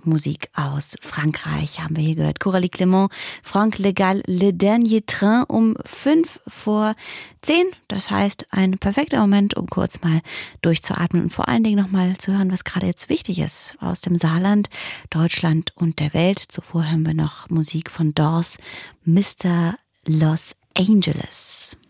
Musik aus Frankreich haben wir hier gehört. Coralie Clément, Franck Le Gall, Le Dernier Train um 5:10. Das heißt, ein perfekter Moment, um kurz mal durchzuatmen und vor allen Dingen nochmal zu hören, was gerade jetzt wichtig ist aus dem Saarland, Deutschland und der Welt. Zuvor hören wir noch Musik von Doors, Mr. Los Angeles.